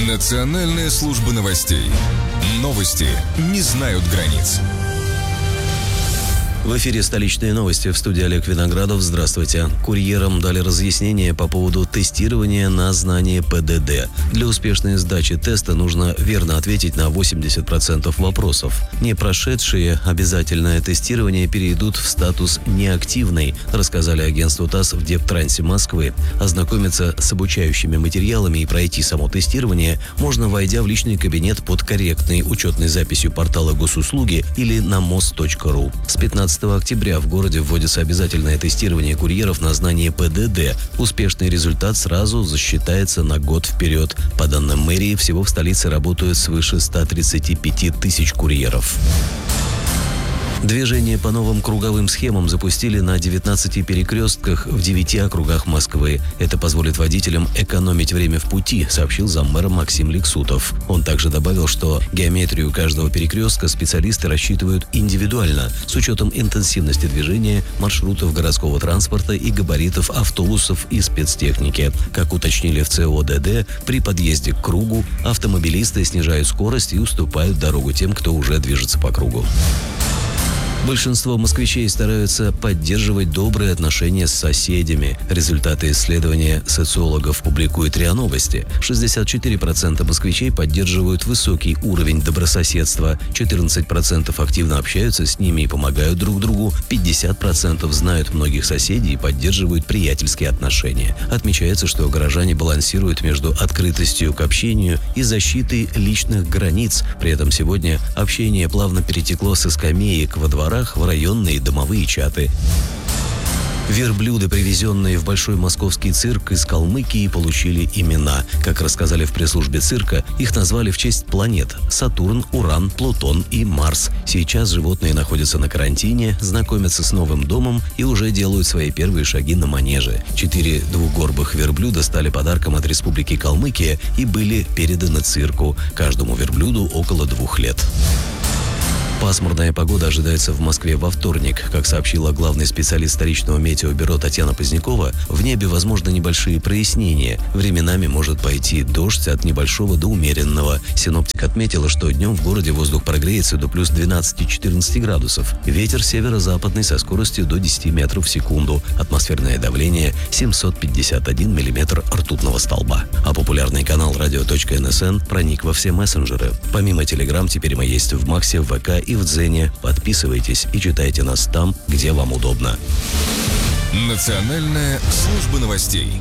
Национальная служба новостей. Новости не знают границ. В эфире «Столичные новости», в студии Олег Виноградов. Здравствуйте. Курьерам дали разъяснение по поводу тестирования на знание ПДД. Для успешной сдачи теста нужно верно ответить на 80% вопросов. Не прошедшие обязательное тестирование перейдут в статус «неактивный», рассказали агентству ТАСС в Дептрансе Москвы. Ознакомиться с обучающими материалами и пройти само тестирование можно, войдя в личный кабинет под корректной учетной записью портала госуслуги или на mos.ru. С 15 октября в городе вводится обязательное тестирование курьеров на знание ПДД. Успешный результат сразу засчитается на год вперед. По данным мэрии, всего в столице работают свыше 135 тысяч курьеров. Движение по новым круговым схемам запустили на 19 перекрестках в 9 округах Москвы. Это позволит водителям экономить время в пути, сообщил заммэра Максим Лексутов. Он также добавил, что геометрию каждого перекрестка специалисты рассчитывают индивидуально, с учетом интенсивности движения, маршрутов городского транспорта и габаритов автобусов и спецтехники. Как уточнили в ЦОДД, при подъезде к кругу автомобилисты снижают скорость и уступают дорогу тем, кто уже движется по кругу. Большинство москвичей стараются поддерживать добрые отношения с соседями. Результаты исследования социологов публикует РИА Новости. 64% москвичей поддерживают высокий уровень добрососедства, 14% активно общаются с ними и помогают друг другу, 50% знают многих соседей и поддерживают приятельские отношения. Отмечается, что горожане балансируют между открытостью к общению и защитой личных границ. При этом сегодня общение плавно перетекло со скамеек во дворах в районные домовые чаты. Верблюды, привезенные в Большой московский цирк из Калмыкии, получили имена. Как рассказали в пресс-службе цирка, их назвали в честь планет – Сатурн, Уран, Плутон и Марс. Сейчас животные находятся на карантине, знакомятся с новым домом и уже делают свои первые шаги на манеже. 4 двугорбых верблюда стали подарком от Республики Калмыкия и были переданы цирку. Каждому верблюду около 2 лет. Пасмурная погода ожидается в Москве во вторник. Как сообщила главный специалист столичного метеобюро Татьяна Позднякова, в небе возможны небольшие прояснения. Временами может пойти дождь от небольшого до умеренного. Синоптик отметила, что днем в городе воздух прогреется до плюс 12-14 градусов. Ветер северо-западный со скоростью до 10 метров в секунду. Атмосферное давление 751 миллиметр ртутного столба. А популярный канал radio.nsn проник во все мессенджеры. Помимо Telegram, теперь мы есть в Максе, в ВК и в Дзене. Подписывайтесь и читайте нас там, где вам удобно. Национальная служба новостей.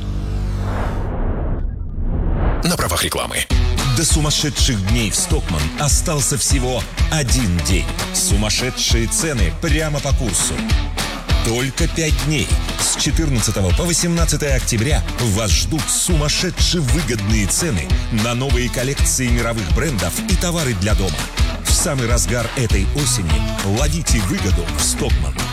На правах рекламы. До сумасшедших дней в Стокманн остался всего 1 день. Сумасшедшие цены прямо по курсу. Только 5 дней. С 14 по 18 октября вас ждут сумасшедшие выгодные цены на новые коллекции мировых брендов и товары для дома. В самый разгар этой осени ловите выгоду в Стокманн.